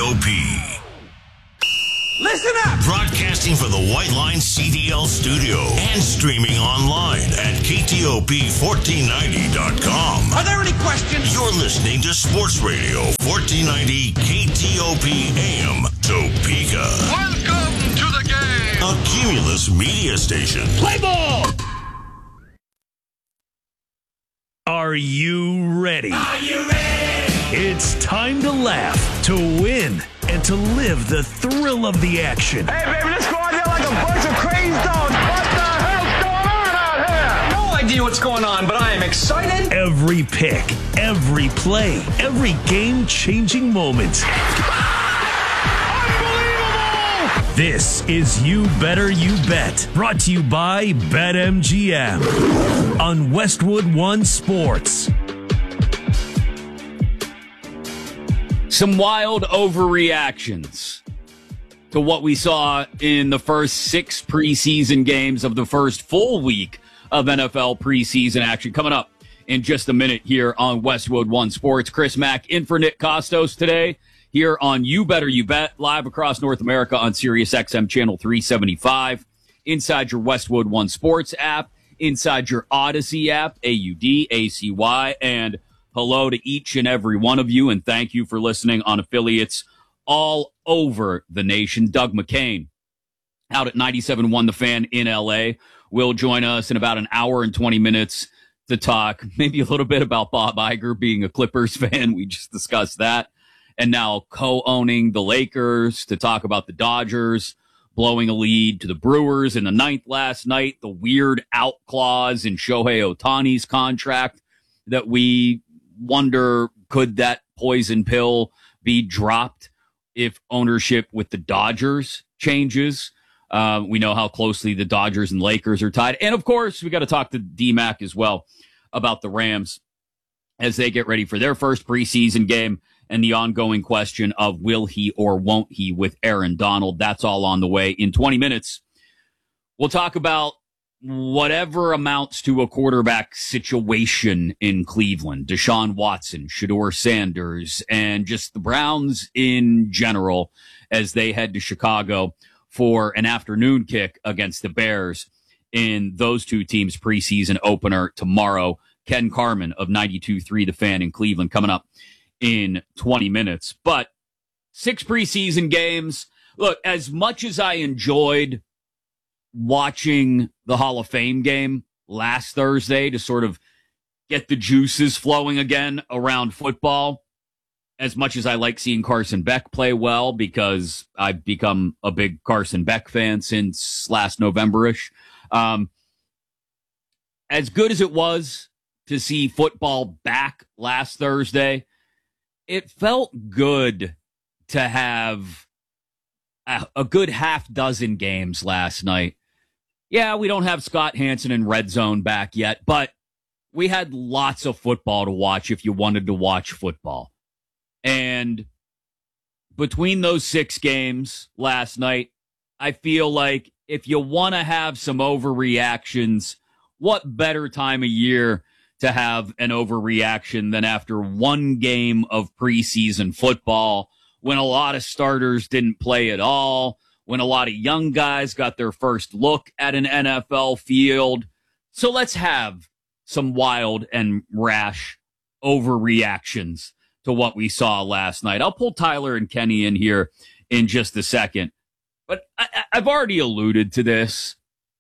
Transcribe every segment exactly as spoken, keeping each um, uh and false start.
O P. Listen up! Broadcasting from the White Line C D L studio and streaming online at K T O P fourteen ninety dot com. Are there any questions? You're listening to Sports Radio fourteen ninety K T O P A M Topeka. Welcome to the game! A Cumulus media station. Play ball! Are you ready? Are you ready? It's time to laugh, to win, and to live the thrill of the action. Hey, baby, let's go out there like a bunch of crazy dogs. What the hell's going on out here? No idea what's going on, but I am excited. Every pick, every play, every game-changing moment. Unbelievable! This is You Better You Bet, brought to you by BetMGM on Westwood One Sports. Some wild overreactions to what we saw in the first six preseason games of the first full week of N F L preseason action. Coming up in just a minute here on Westwood One Sports. Chris Mack in for Nick Costos today here on You Better You Bet, live across North America on Sirius X M Channel three seventy-five, inside your Westwood One Sports app, inside your Odyssey app, A U D A C Y, and hello to each and every one of you, and thank you for listening on affiliates all over the nation. Doug McCain out at ninety-seven point one The Fan in L A will join us in about an hour and twenty minutes to talk maybe a little bit about Bob Iger being a Clippers fan. We just discussed that. And now co-owning the Lakers, to talk about the Dodgers blowing a lead to the Brewers in the ninth last night, the weird out clause in Shohei Ohtani's contract that we wonder, could that poison pill be dropped if ownership with the Dodgers changes? Uh, we know how closely the Dodgers and Lakers are tied. And, of course, we got to talk to D-Mac as well about the Rams as they get ready for their first preseason game and the ongoing question of will he or won't he with Aaron Donald. That's all on the way. In twenty minutes, we'll talk about whatever amounts to a quarterback situation in Cleveland, Deshaun Watson, Shedeur Sanders, and just the Browns in general as they head to Chicago for an afternoon kick against the Bears in those two teams' preseason opener tomorrow. Ken Carman of ninety-two point three The Fan in Cleveland coming up in twenty minutes. But six preseason games. Look, as much as I enjoyed watching the Hall of Fame game last Thursday to sort of get the juices flowing again around football, as much as I like seeing Carson Beck play well because I've become a big Carson Beck fan since last November-ish, um, as good as it was to see football back last Thursday, it felt good to have a, a good half dozen games last night. Yeah, we don't have Scott Hanson and Red Zone back yet, but we had lots of football to watch if you wanted to watch football. And between those six games last night, I feel like if you want to have some overreactions, what better time of year to have an overreaction than after one game of preseason football when a lot of starters didn't play at all, when a lot of young guys got their first look at an N F L field. So let's have some wild and rash overreactions to what we saw last night. I'll pull Tyler and Kenny in here in just a second. But I, I've already alluded to this.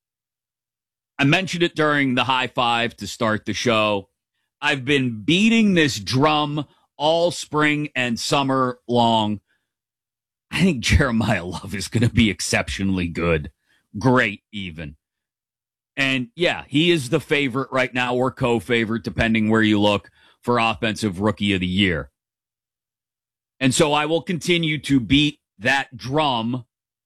I mentioned it during the high five to start the show. I've been beating this drum all spring and summer long. I think Jeremiah Love is going to be exceptionally good. Great, even. And, yeah, he is the favorite right now, or co-favorite, depending where you look, for Offensive Rookie of the Year. And so I will continue to beat that drum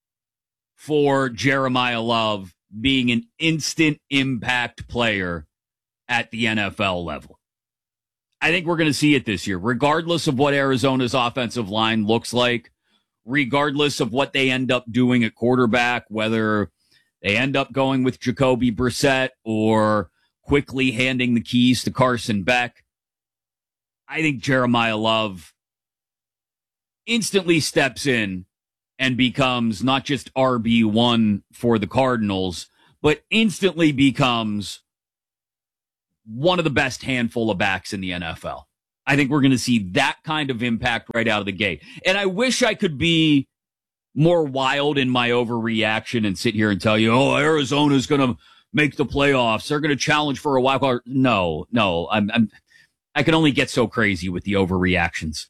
for Jeremiah Love being an instant impact player at the N F L level. I think we're going to see it this year, regardless of what Arizona's offensive line looks like, regardless of what they end up doing at quarterback, whether they end up going with Jacoby Brissett or quickly handing the keys to Carson Beck. I think Jeremiah Love instantly steps in and becomes not just R B one for the Cardinals, but instantly becomes one of the best handful of backs in the N F L. I think we're going to see that kind of impact right out of the gate. And I wish I could be more wild in my overreaction and sit here and tell you, oh, Arizona's going to make the playoffs. They're going to challenge for a wild card. No, no, I'm, I'm, I can only get so crazy with the overreactions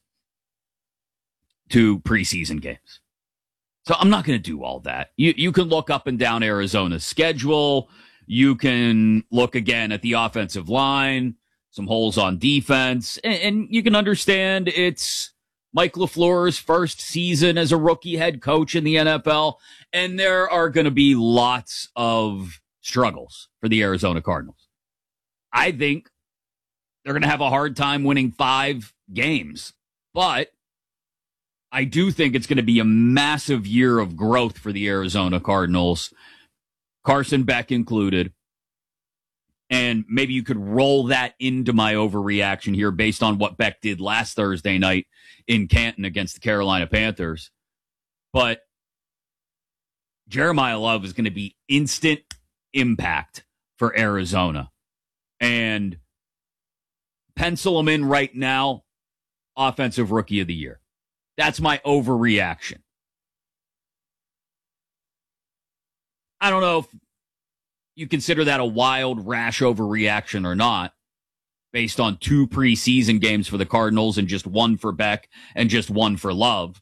to preseason games. So I'm not going to do all that. You, you can look up and down Arizona's schedule. You can look again at the offensive line, some holes on defense, and, and you can understand it's Mike LaFleur's first season as a rookie head coach in the N F L, and there are going to be lots of struggles for the Arizona Cardinals. I think they're going to have a hard time winning five games, but I do think it's going to be a massive year of growth for the Arizona Cardinals, Carson Beck included. And maybe you could roll that into my overreaction here based on what Beck did last Thursday night in Canton against the Carolina Panthers. But Jeremiah Love is going to be instant impact for Arizona. And pencil him in right now, Offensive Rookie of the Year. That's my overreaction. I don't know if you consider that a wild, rash overreaction or not, based on two preseason games for the Cardinals and just one for Beck and just one for Love.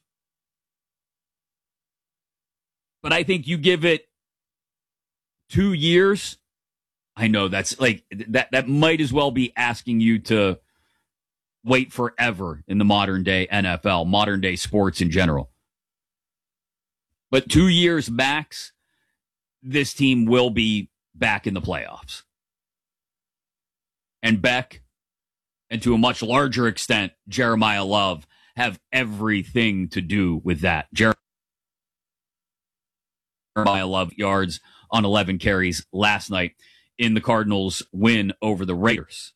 But I think you give it two years. I know that's like, that, that might as well be asking you to wait forever in the modern day N F L, modern day sports in general. But two years max, this team will be back in the playoffs. And Beck, and to a much larger extent, Jeremiah Love, have everything to do with that. Jeremiah Love yards on eleven carries last night in the Cardinals' win over the Raiders.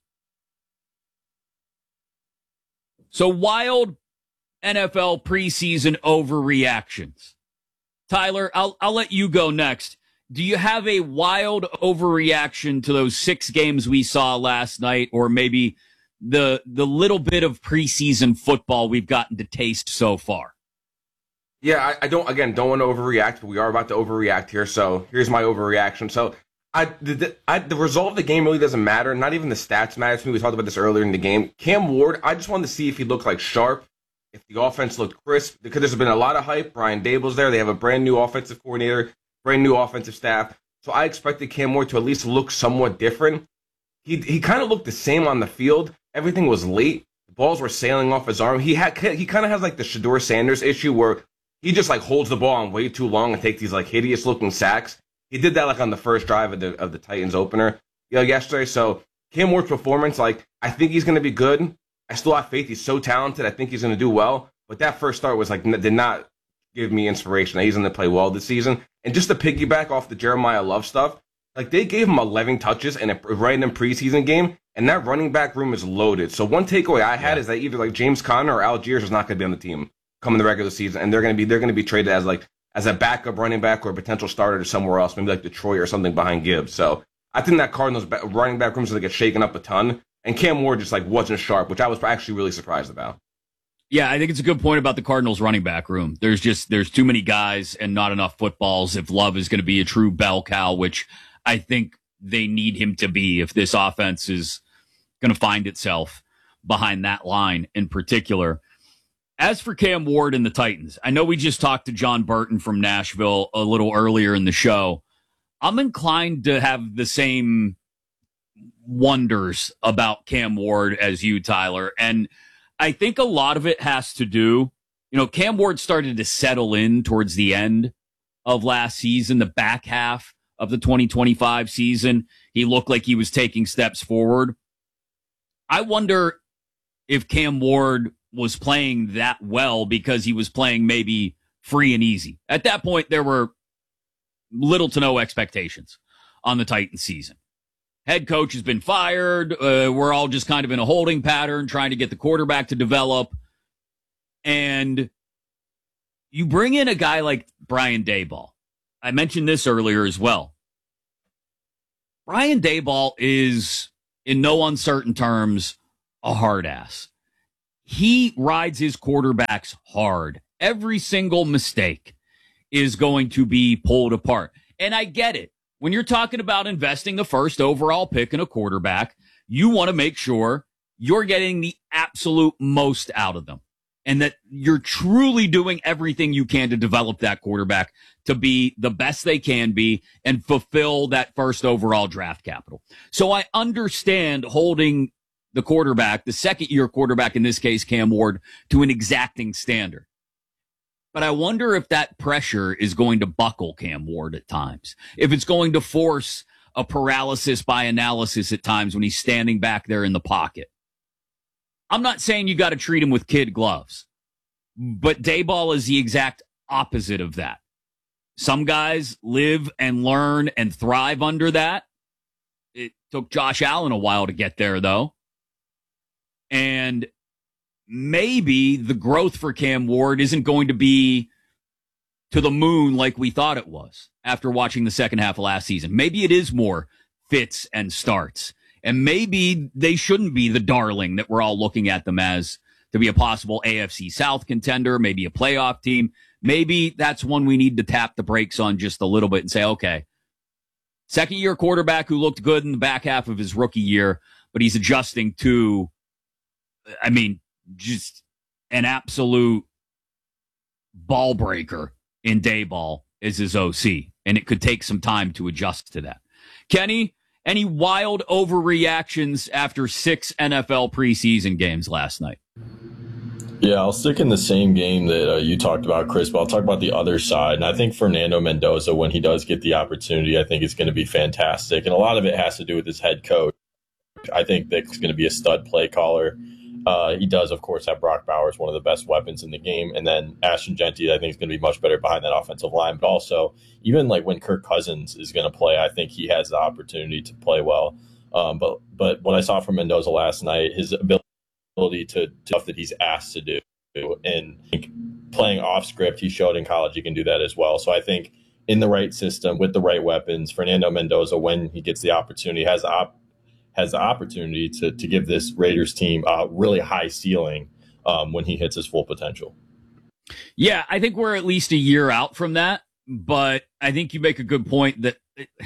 So wild N F L preseason overreactions. Tyler, I'll I'll let you go next. Do you have a wild overreaction to those six games we saw last night, or maybe the the little bit of preseason football we've gotten to taste so far? Yeah, I, I don't, again, don't want to overreact, but we are about to overreact here, so here's my overreaction. So I the, I, the result of the game really doesn't matter. Not even the stats matter to me. We talked about this earlier in the game. Cam Ward, I just wanted to see if he looked like sharp, if the offense looked crisp, because there's been a lot of hype. Brian Daboll's there. They have a brand new offensive coordinator, brand new offensive staff. So I expected Cam Ward to at least look somewhat different. He he kind of looked the same on the field. Everything was late. The balls were sailing off his arm. He had he kind of has like the Shedeur Sanders issue where he just like holds the ball on way too long and takes these like hideous looking sacks. He did that like on the first drive of the of the Titans opener, you know, yesterday. So Cam Ward's performance, like I think he's going to be good. I still have faith. He's so talented. I think he's going to do well. But that first start was like did not give me inspiration that he's going to play well this season. And just to piggyback off the Jeremiah Love stuff, like they gave him eleven touches in a random preseason game, and that running back room is loaded. So one takeaway I had yeah. is that either like James Conner or Algiers is not going to be on the team come in the regular season, and they're going to be they're going to be traded as like as a backup running back or a potential starter to somewhere else, maybe like Detroit or something behind Gibbs. So I think that Cardinals running back room is going to get shaken up a ton, and Cam Ward just like wasn't sharp, which I was actually really surprised about. Yeah, I think it's a good point about the Cardinals running back room. There's just there's too many guys and not enough footballs if Love is going to be a true bell cow, which I think they need him to be if this offense is going to find itself behind that line in particular. As for Cam Ward and the Titans, I know we just talked to John Burton from Nashville a little earlier in the show. I'm inclined to have the same wonders about Cam Ward as you, Tyler. And I think a lot of it has to do, you know, Cam Ward started to settle in towards the end of last season, the back half of the twenty twenty-five season. He looked like he was taking steps forward. I wonder if Cam Ward was playing that well because he was playing maybe free and easy. At that point, there were little to no expectations on the Titans season. Head coach has been fired. Uh, we're all just kind of in a holding pattern, trying to get the quarterback to develop. And you bring in a guy like Brian Daboll. I mentioned this earlier as well. Brian Daboll is, in no uncertain terms, a hard ass. He rides his quarterbacks hard. Every single mistake is going to be pulled apart. And I get it. When you're talking about investing the first overall pick in a quarterback, you want to make sure you're getting the absolute most out of them and that you're truly doing everything you can to develop that quarterback to be the best they can be and fulfill that first overall draft capital. So I understand holding the quarterback, the second year quarterback, in this case, Cam Ward, to an exacting standard. But I wonder if that pressure is going to buckle Cam Ward at times, if it's going to force a paralysis by analysis at times when he's standing back there in the pocket. I'm not saying you got to treat him with kid gloves, but Daboll is the exact opposite of that. Some guys live and learn and thrive under that. It took Josh Allen a while to get there, though. And maybe the growth for Cam Ward isn't going to be to the moon like we thought it was after watching the second half of last season. Maybe it is more fits and starts. And maybe they shouldn't be the darling that we're all looking at them as to be a possible A F C South contender, maybe a playoff team. Maybe that's one we need to tap the brakes on just a little bit and say, okay, second year quarterback who looked good in the back half of his rookie year, but he's adjusting to, I mean, just an absolute ball breaker in Daboll is his O C, and it could take some time to adjust to that. Kenny, any wild overreactions after six N F L preseason games last night? Yeah, I'll stick in the same game that uh, you talked about, Chris, but I'll talk about the other side. And I think Fernando Mendoza, when he does get the opportunity, I think it's going to be fantastic. And a lot of it has to do with his head coach. I think Vic's going to be a stud play caller. Uh, he does, of course, have Brock Bowers, one of the best weapons in the game. And then Ashton Genty, I think, is going to be much better behind that offensive line. But also, even like when Kirk Cousins is going to play, I think he has the opportunity to play well. Um, but but what I saw from Mendoza last night, his ability to do stuff that he's asked to do, and playing off script, he showed in college he can do that as well. So I think in the right system with the right weapons, Fernando Mendoza, when he gets the opportunity, has the op- has the opportunity to to give this Raiders team a really high ceiling um, when he hits his full potential. Yeah, I think we're at least a year out from that, but I think you make a good point that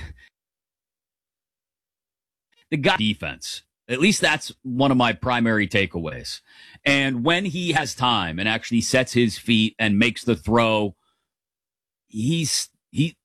the guy defense, at least that's one of my primary takeaways. And when he has time and actually sets his feet and makes the throw, he's he.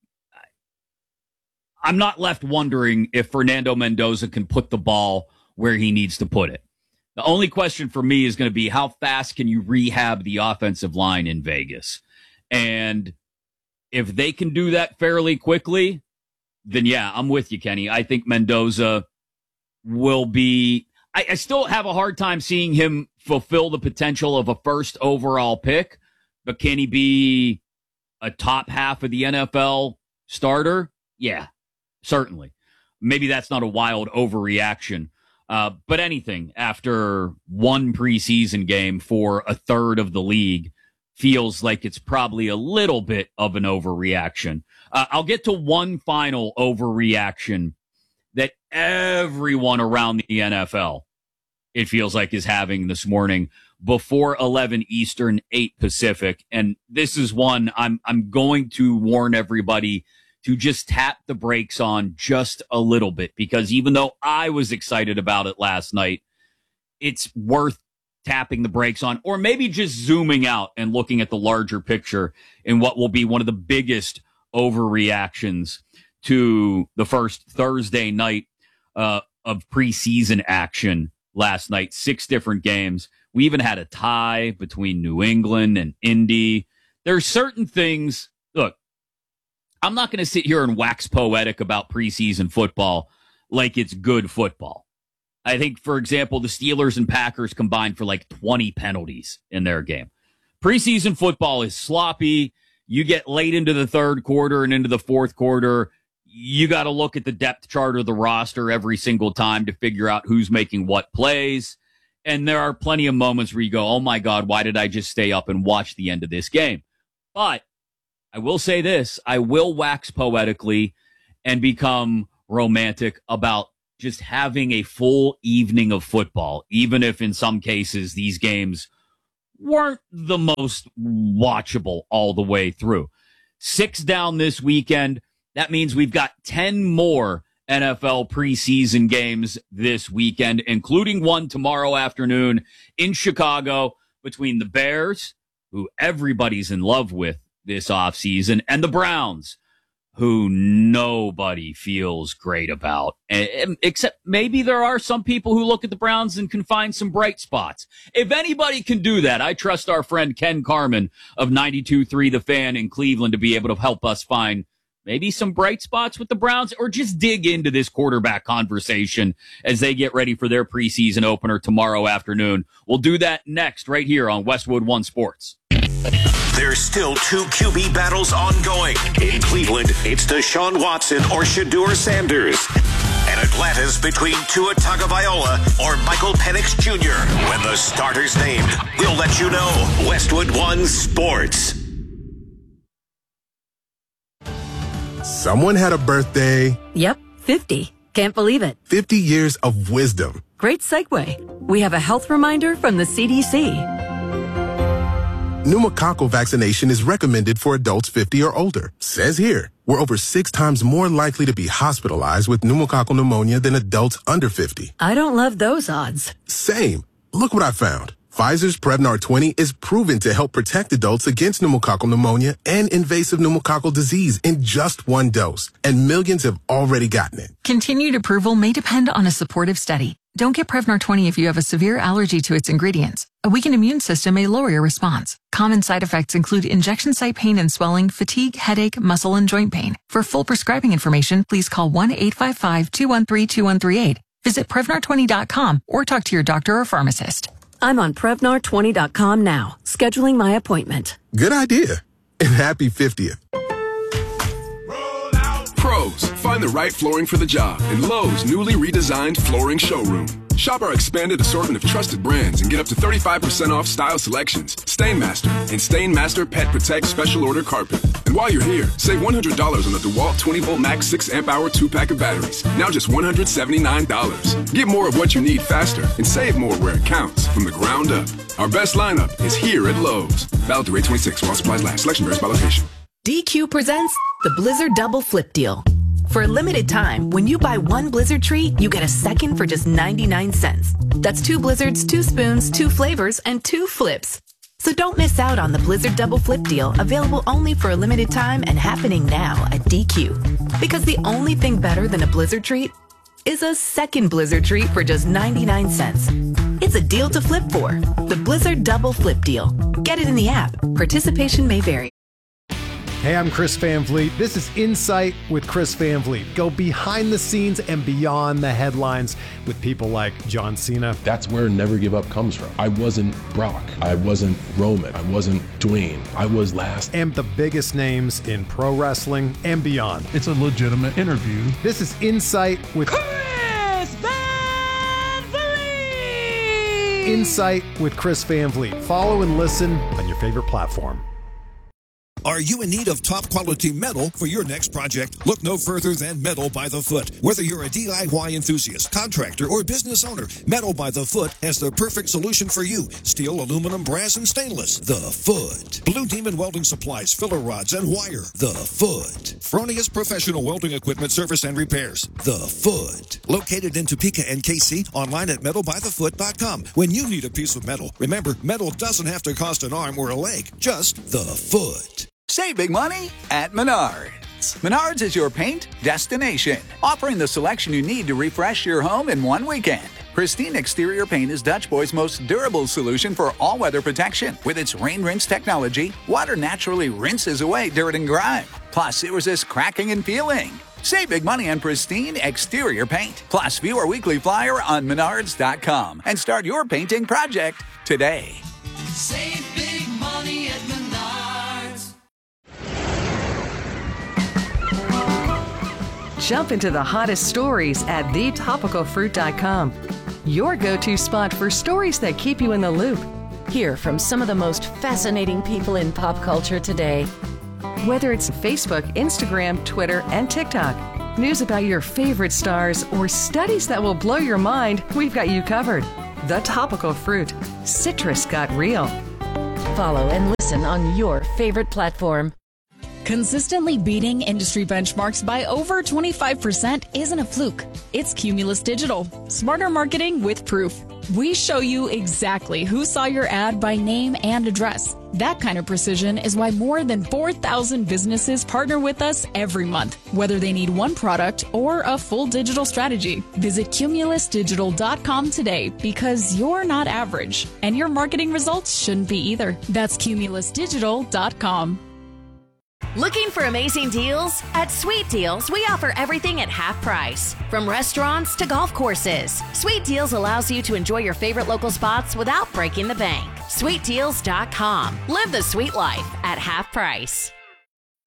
I'm not left wondering if Fernando Mendoza can put the ball where he needs to put it. The only question for me is going to be how fast can you rehab the offensive line in Vegas? And if they can do that fairly quickly, then yeah, I'm with you, Kenny. I think Mendoza will be, I, I still have a hard time seeing him fulfill the potential of a first overall pick, but can he be a top half of the N F L starter? Yeah, certainly. Maybe that's not a wild overreaction, uh, but anything after one preseason game for a third of the league feels like it's probably a little bit of an overreaction. Uh, I'll get to one final overreaction that everyone around the N F L, it feels like, is having this morning before eleven Eastern, eight Pacific. And this is one I'm I'm going to warn everybody to just tap the brakes on just a little bit, because even though I was excited about it last night, it's worth tapping the brakes on, or maybe just zooming out and looking at the larger picture in what will be one of the biggest overreactions to the first Thursday night uh, of preseason action last night. Six different games. We even had a tie between New England and Indy. There are certain things. Look, I'm not going to sit here and wax poetic about preseason football like it's good football. I think, for example, the Steelers and Packers combined for like twenty penalties in their game. Preseason football is sloppy. You get late into the third quarter and into the fourth quarter, you got to look at the depth chart of the roster every single time to figure out who's making what plays. And there are plenty of moments where you go, oh my God, why did I just stay up and watch the end of this game? But I will say this, I will wax poetically and become romantic about just having a full evening of football, even if in some cases these games weren't the most watchable all the way through. Six down this weekend. That means we've got ten more N F L preseason games this weekend, including one tomorrow afternoon in Chicago between the Bears, who everybody's in love with this offseason, and the Browns, who nobody feels great about, except maybe there are some people who look at the Browns and can find some bright spots. If anybody can do that, I trust our friend Ken Carman of ninety-two point three The Fan in Cleveland to be able to help us find maybe some bright spots with the Browns, or just dig into this quarterback conversation as they get ready for their preseason opener tomorrow afternoon. We'll do that next right here on Westwood One Sports. There's still two Q B battles ongoing. In Cleveland, it's Deshaun Watson or Shedeur Sanders. And Atlanta's between Tua Tagovailoa or Michael Penix Junior When the starter's named, we'll let you know. Westwood One Sports. Someone had a birthday. Yep, fifty. Can't believe it. fifty years of wisdom. Great segue. We have a health reminder from the C D C. Pneumococcal vaccination is recommended for adults fifty or older. Says here, we're over six times more likely to be hospitalized with pneumococcal pneumonia than adults under fifty. I don't love those odds. Same. Look what I found. Pfizer's Prevnar twenty is proven to help protect adults against pneumococcal pneumonia and invasive pneumococcal disease in just one dose. And millions have already gotten it. Continued approval may depend on a supportive study. Don't get Prevnar twenty if you have a severe allergy to its ingredients. A weakened immune system may lower your response. Common side effects include injection site pain and swelling, fatigue, headache, muscle, and joint pain. For full prescribing information, please call one eight five five, two one three, two one three eight. Visit Prevnar twenty dot com or talk to your doctor or pharmacist. I'm on Prevnar twenty dot com now, scheduling my appointment. Good idea. And happy fiftieth. Pros, find the right flooring for the job in Lowe's newly redesigned flooring showroom. Shop our expanded assortment of trusted brands and get up to thirty-five percent off style selections, Stainmaster, and Stainmaster Pet Protect Special Order Carpet. And while you're here, save one hundred dollars on the DeWalt twenty volt Max six amp hour two pack of batteries. Now just one hundred seventy-nine dollars. Get more of what you need faster and save more where it counts from the ground up. Our best lineup is here at Lowe's. Valid through eight twenty-six while supplies last. Selection varies by location. D Q presents the Blizzard Double Flip Deal. For a limited time, when you buy one Blizzard treat, you get a second for just ninety-nine cents. That's two Blizzards, two spoons, two flavors, and two flips. So don't miss out on the Blizzard Double Flip Deal, available only for a limited time and happening now at D Q. Because the only thing better than a Blizzard treat is a second Blizzard treat for just ninety-nine cents. It's a deal to flip for. The Blizzard Double Flip Deal. Get it in the app. Participation may vary. Hey, I'm Chris Van Vliet. This is Insight with Chris Van Vliet. Go behind the scenes and beyond the headlines with people like John Cena. That's where Never Give Up comes from. I wasn't Brock. I wasn't Roman. I wasn't Dwayne. I was last. And the biggest names in pro wrestling and beyond. It's a legitimate interview. This is Insight with Chris Van Vliet! Insight with Chris Van Vliet. Follow and listen on your favorite platform. Are you in need of top quality metal for your next project? Look no further than Metal by the Foot. Whether you're a D I Y enthusiast, contractor, or business owner, Metal by the Foot has the perfect solution for you. Steel, aluminum, brass, and stainless. The Foot. Blue Demon Welding Supplies, filler rods, and wire. The Foot. Fronius Professional Welding Equipment Service and Repairs. The Foot. Located in Topeka and K C, online at metal by the foot dot com. When you need a piece of metal, remember, metal doesn't have to cost an arm or a leg, just the foot. Save big money at Menards. Menards is your paint destination, offering the selection you need to refresh your home in one weekend. Pristine Exterior Paint is Dutch Boy's most durable solution for all-weather protection. With its rain rinse technology, water naturally rinses away dirt and grime. Plus, it resists cracking and peeling. Save big money on Pristine Exterior Paint. Plus, view our weekly flyer on menards dot com and start your painting project today. Save big money at Menards. Jump into the hottest stories at the topical fruit dot com. Your go-to spot for stories that keep you in the loop. Hear from some of the most fascinating people in pop culture today. Whether it's Facebook, Instagram, Twitter, and TikTok, news about your favorite stars, or studies that will blow your mind, we've got you covered. The Topical Fruit. Citrus got real. Follow and listen on your favorite platform. Consistently beating industry benchmarks by over twenty-five percent isn't a fluke. It's Cumulus Digital. Smarter marketing with proof. We show you exactly who saw your ad by name and address. That kind of precision is why more than four thousand businesses partner with us every month, whether they need one product or a full digital strategy. Visit cumulus digital dot com today because you're not average, and your marketing results shouldn't be either. That's cumulus digital dot com. Looking for amazing deals? At Sweet Deals, we offer everything at half price. From restaurants to golf courses, Sweet Deals allows you to enjoy your favorite local spots without breaking the bank. sweet deals dot com. Live the sweet life at half price.